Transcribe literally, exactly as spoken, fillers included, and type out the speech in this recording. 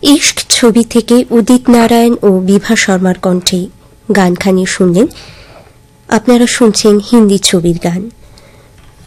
ইশক ছবি থেকে উদিত নারায়ণ ও বিভা শর্মার কণ্ঠে গানখানি শুনলেন। আপনারা শুনছেন হিন্দি ছবির গান।